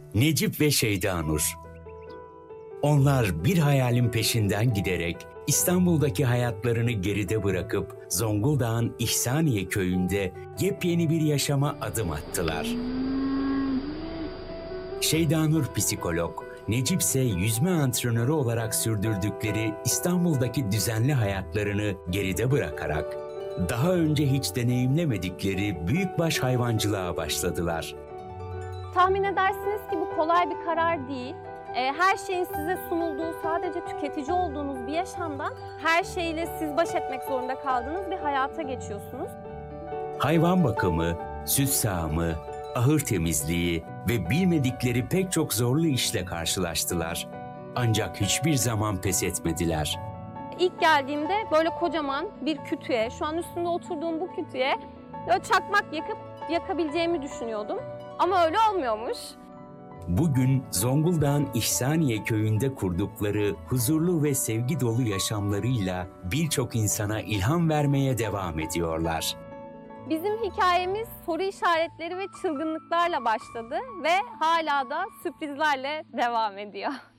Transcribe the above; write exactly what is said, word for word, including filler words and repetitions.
Necip ve Şeyda Nur. Onlar bir hayalin peşinden giderek İstanbul'daki hayatlarını geride bırakıp Zonguldak'ın İhsaniye köyünde yepyeni bir yaşama adım attılar. Şeyda Nur psikolog, Necip ise yüzme antrenörü olarak sürdürdükleri İstanbul'daki düzenli hayatlarını geride bırakarak daha önce hiç deneyimlemedikleri büyükbaş hayvancılığa başladılar. Tahmin edersiniz ki bu kolay bir karar değil. Her şeyin size sunulduğu, sadece tüketici olduğunuz bir yaşamdan her şeyle siz baş etmek zorunda kaldığınız bir hayata geçiyorsunuz. Hayvan bakımı, süt sağımı, ahır temizliği ve bilmedikleri pek çok zorlu işle karşılaştılar. Ancak hiçbir zaman pes etmediler. İlk geldiğimde böyle kocaman bir kütüğe, şu an üstünde oturduğum bu kütüğe böyle çakmak yakıp yakabileceğimi düşünüyordum. Ama öyle olmuyormuş. Bugün Zonguldak'ın İhsaniye köyünde kurdukları huzurlu ve sevgi dolu yaşamlarıyla birçok insana ilham vermeye devam ediyorlar. Bizim hikayemiz soru işaretleri ve çılgınlıklarla başladı ve hala da sürprizlerle devam ediyor.